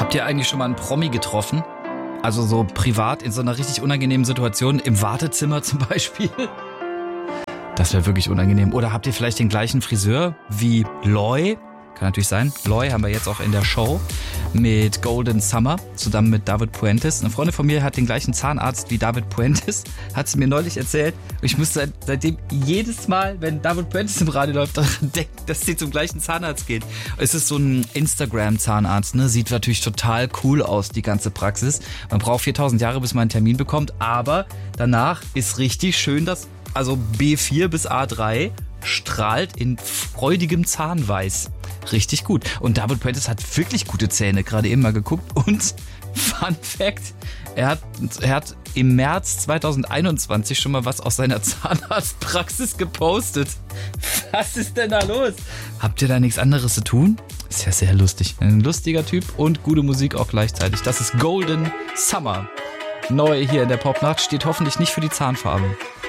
Habt ihr eigentlich schon mal einen Promi getroffen? Also so privat in so einer richtig unangenehmen Situation, im Wartezimmer zum Beispiel? Das wäre wirklich unangenehm. Oder habt ihr vielleicht den gleichen Friseur wie Loy? Kann natürlich sein. Loy haben wir jetzt auch in der Show mit Golden Summer, zusammen mit David Puentes. Eine Freundin von mir hat den gleichen Zahnarzt wie David Puentes, hat sie mir neulich erzählt. Ich musste seitdem jedes Mal, wenn David Puentes im Radio läuft, daran denken, dass sie zum gleichen Zahnarzt geht. Es ist so ein Instagram-Zahnarzt, ne? Sieht natürlich total cool aus, die ganze Praxis. Man braucht 4000 Jahre, bis man einen Termin bekommt, aber danach ist richtig schön also B4 bis A3 strahlt in freudigem Zahnweiß. Richtig gut. Und David Puentes hat wirklich gute Zähne, gerade eben mal geguckt. Und Fun Fact, er hat im März 2021 schon mal was aus seiner Zahnarztpraxis gepostet. Was ist denn da los? Habt ihr da nichts anderes zu tun? Ist ja sehr lustig. Ein lustiger Typ und gute Musik auch gleichzeitig. Das ist Golden Summer. Neu hier in der Popnacht, steht hoffentlich nicht für die Zahnfarbe.